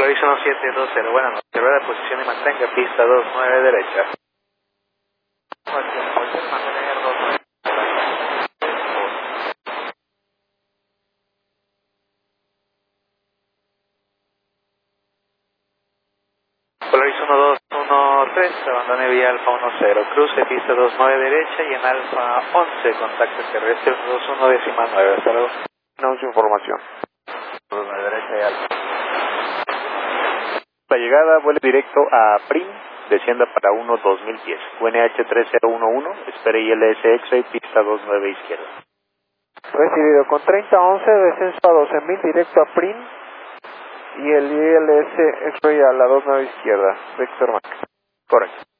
Polaris 1720, buenas noches, rueda de posición y mantenga pista 29 derecha. Polaris 1213, abandone vía Alfa 10, cruce pista 29 derecha y en Alfa 11, contacto terrestre 121,9, hasta luego. Anuncio información. 29 derecha y Alfa. La llegada, vuele directo a PRIM, descienda para 1-2010. UNH 3011, espere ILS X-Ray, pista 29 izquierda. Recibido, con 3011, descenso a 12.000, directo a PRIM y el ILS X-Ray a la 29 izquierda, Vector Mac. Correcto.